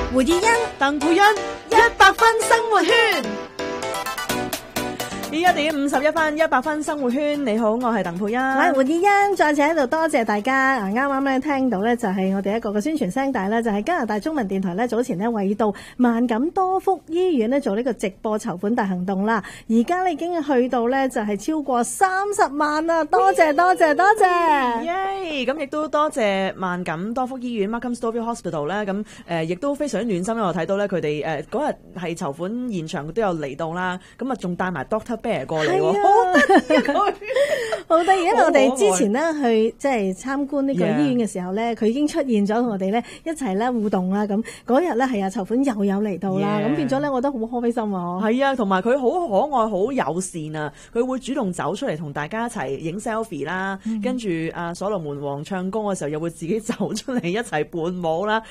胡以欣、 鄧佩欣100分生活圈。1點51分，100分生活圈。你好，我係鄧佩欣。 我係胡以欣，再次喺度多謝大家。啱啱咧聽到咧就係我哋一個嘅宣傳聲帶啦，就係加拿大中文電台咧早前咧為到萬錦多福醫院咧做呢個直播籌款大行動啦。而家咧已經去到咧就係超過30萬啦，多謝多謝多謝。 耶！咁亦都多謝萬錦多福醫院 Markham Stouffville Hospital 啦。咁亦都非常暖心，因為我睇到咧佢哋嗰日係籌款現場都有嚟到啦。咁啊仲帶埋 Doctor Bear 過嚟喎，好得意，因為我哋之前咧去即係參觀呢個醫院嘅時候咧，佢已經出現咗同我哋咧一齊咧互動啦。咁嗰日咧係啊籌款又有嚟到啦，咁變咗咧我覺得好開心喎。 係啊，同埋佢好可愛、好友善啊！佢會主動走出嚟同大家一齊影 selfie 啦，跟住所羅門王唱歌嘅時候又會自己走出嚟一齊伴舞啦。